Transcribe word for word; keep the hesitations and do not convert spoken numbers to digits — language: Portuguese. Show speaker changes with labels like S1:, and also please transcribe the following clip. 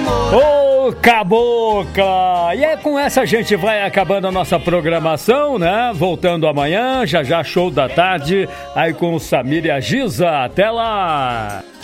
S1: Ô, cabocla! E é com essa a gente vai acabando a nossa programação, né? Voltando amanhã, já já show da tarde, aí com o Samir e a Giza. Até lá!